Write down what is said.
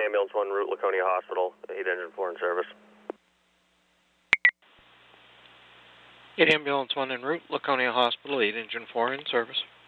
Ambulance 1 route Laconia Hospital, 8 Engine 4 in service. 8 Ambulance 1 en route, Laconia Hospital, 8 Engine 4 in service.